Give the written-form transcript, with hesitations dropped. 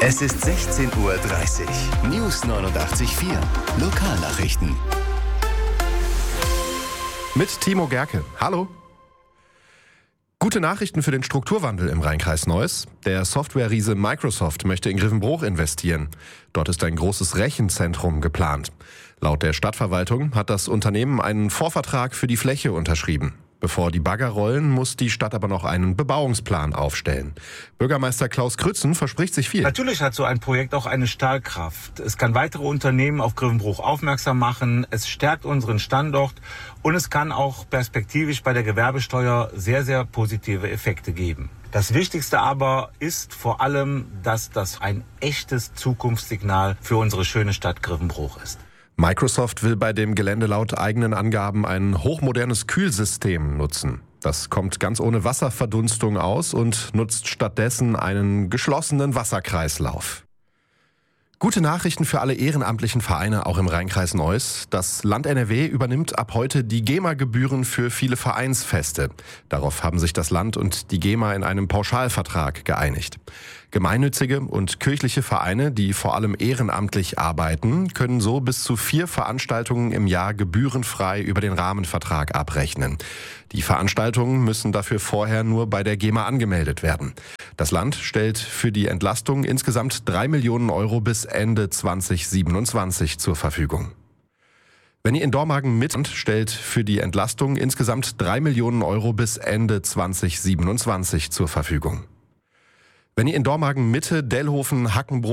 Es ist 16:30 Uhr. News 89.4. Lokalnachrichten. Mit Timo Gerke. Hallo. Gute Nachrichten für den Strukturwandel im Rheinkreis Neuss. Der Software-Riese Microsoft möchte in Grevenbroich investieren. Dort ist ein großes Rechenzentrum geplant. Laut der Stadtverwaltung hat das Unternehmen einen Vorvertrag für die Fläche unterschrieben. Bevor die Bagger rollen, muss die Stadt aber noch einen Bebauungsplan aufstellen. Bürgermeister Klaus Krützen verspricht sich viel. Natürlich hat so ein Projekt auch eine Stahlkraft. Es kann weitere Unternehmen auf Grevenbroich aufmerksam machen. Es stärkt unseren Standort und es kann auch perspektivisch bei der Gewerbesteuer sehr, sehr positive Effekte geben. Das Wichtigste aber ist vor allem, dass das ein echtes Zukunftssignal für unsere schöne Stadt Grevenbroich ist. Microsoft will bei dem Gelände laut eigenen Angaben ein hochmodernes Kühlsystem nutzen. Das kommt ganz ohne Wasserverdunstung aus und nutzt stattdessen einen geschlossenen Wasserkreislauf. Gute Nachrichten für alle ehrenamtlichen Vereine, auch im Rheinkreis Neuss. Das Land NRW übernimmt ab heute die GEMA-Gebühren für viele Vereinsfeste. Darauf haben sich das Land und die GEMA in einem Pauschalvertrag geeinigt. Gemeinnützige und kirchliche Vereine, die vor allem ehrenamtlich arbeiten, können so bis zu 4 Veranstaltungen im Jahr gebührenfrei über den Rahmenvertrag abrechnen. Die Veranstaltungen müssen dafür vorher nur bei der GEMA angemeldet werden. Das Land stellt für die Entlastung insgesamt 3 Millionen Euro bis Ende 2027 zur Verfügung. Wenn ihr in Dormagen stellt für die Entlastung insgesamt 3 Millionen Euro bis Ende 2027 zur Verfügung. Wenn ihr in Dormagen Mitte, Dellhofen, Hackenbruch